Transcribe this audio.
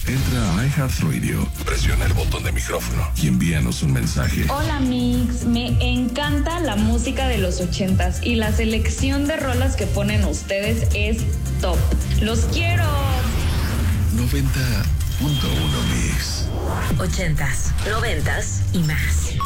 Entra a iHeartRadio, presiona el botón de micrófono y envíanos un mensaje. Hola Mix, me encanta la música de los 80s y la selección de rolas que ponen ustedes es top. ¡Los quiero! 90.1 Mix. 80s, 90s y más.